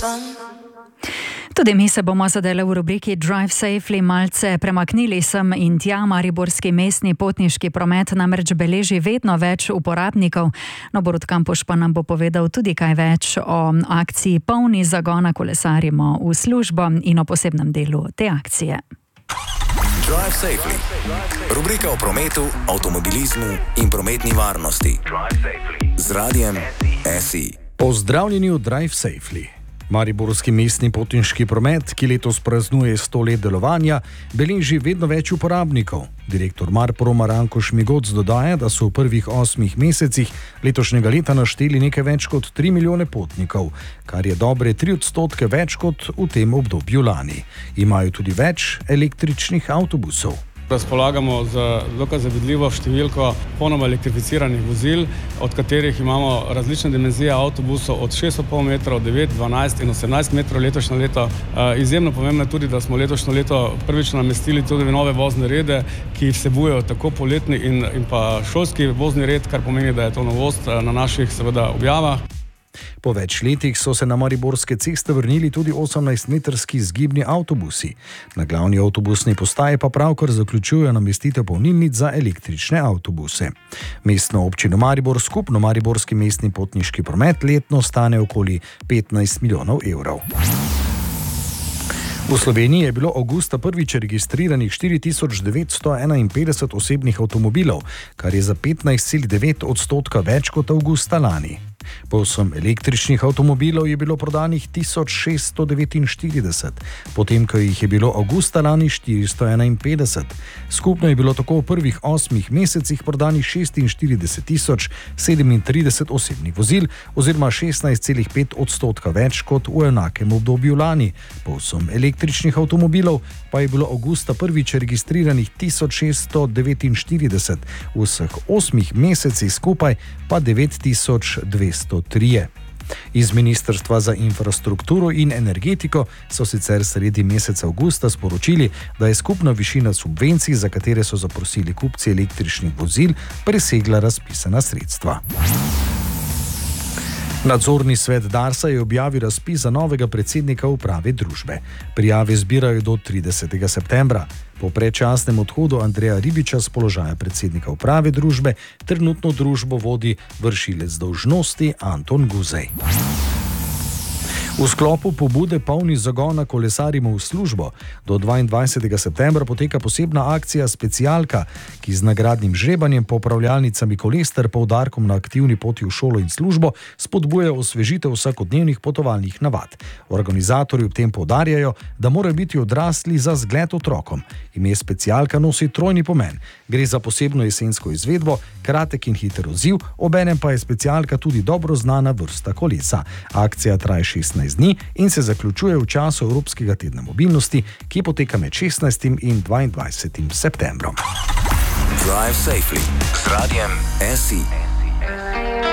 Tudi mi se bomo zadele v rubriki Drive Safely malce premaknili sem in tja. Mariborski mestni potniški promet namreč beleži vedno več uporabnikov. No, Borut Kampuš pa nam bo povedal tudi kaj več o akciji Polni zagona kolesarimo v službo in o posebnem delu te akcije. Drive Safely. Rubrika o prometu, avtomobilizmu in prometni varnosti. Z radijem SI. Pozdravljeni v Drive Safely. Mariborski mestni potniški promet, ki letos praznuje 100 let delovanja, beleži vedno več uporabnikov. Direktor Marproma Ranko Šmigoc dodaja, da so v prvih 8 mesecih letošnjega leta našteli nekaj več kot 3 milijone potnikov, kar je dobre 3% več kot v tem obdobju lani. Imajo tudi več električnih avtobusov. Razpolagamo z dokaj zavidljivo številko popolnoma elektrificiranih vozil, od katerih imamo različne dimenzije avtobusov od 6,5 metrov, 9, 12 in 18 metrov letošnje leto. Izjemno pomembno je tudi, da smo letošnje leto prvič namestili tudi nove vozne rede, ki vsebujejo tako poletni in pa šolski vozni red, kar pomeni, da je to novost na naših seveda objavah. Po več letih so se na mariborske ceste vrnili tudi 18-metrski zgibni avtobusi. Na glavni avtobusni postaji pa pravkar zaključujejo namestitev polnilnic za električne avtobuse. Mestno občino Maribor, skupno mariborski mestni potniški promet letno stane okoli 15 milijonov evrov. V Sloveniji je bilo avgusta prvič registriranih 4951 osebnih avtomobilov, kar je za 15,9% več kot avgusta lani. Povsem električnih avtomobilov je bilo prodanih 1649, potem ko jih je bilo avgusta lani 451. Skupno je bilo tako v prvih 8 mesecih prodanih 46,037 osebnih vozil oziroma 16,5% več kot v enakem obdobju lani. Povsem električnih avtomobilov pa je bilo avgusta prvič registriranih 1649, v vseh 8 mesecih skupaj pa 9203. Iz Ministrstva za infrastrukturo in energetiko so sicer sredi meseca avgusta sporočili, da je skupna višina subvencij, za katere so zaprosili kupci električnih vozil, presegla razpisana sredstva. Nadzorni svet Darsa je objavil razpis za novega predsednika uprave družbe. Prijave zbirajo do 30. septembra. Po predčasnem odhodu Andreja Ribiča z položaja predsednika uprave družbe trenutno družbo vodi vršilec dolžnosti Anton Guzej. V sklopu pobude Polni zagona kolesarimo v službo do 22. septembra poteka posebna akcija Specialka, ki z nagradnim žrebanjem po upravljalnicami koles ter poudarkom na aktivni poti v šolo in službo spodbuja osvežitev vsakodnevnih potovalnih navad. Organizatorji ob tem poudarjajo, da morajo biti odrasli za zgled otrokom. Ime Specialka nosi trojni pomen. Gre za posebno jesensko izvedbo, kratek in hiter odziv, obenem pa je Specialka tudi dobro znana vrsta kolesa. Akcija traja 16 dni in se zaključuje v času Evropskega tedna mobilnosti, ki poteka med 16. in 22. septembrom. Drive Safely z radijem SI.